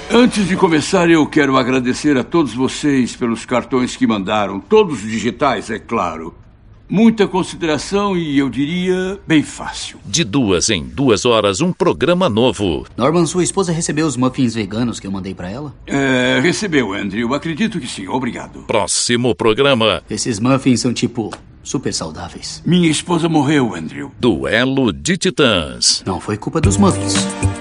Antes de começar, eu quero agradecer a todos vocês pelos cartões que mandaram. Todos digitais, é claro. Muita consideração e, eu diria, bem fácil. De 2 em 2 horas, um programa novo. Norman, sua esposa recebeu os muffins veganos que eu mandei pra ela? Recebeu, Andrew. Acredito que sim. Obrigado. Próximo programa. Esses muffins são tipo super saudáveis. Minha esposa morreu, Andrew. Duelo de Titãs. Não foi culpa dos muffins.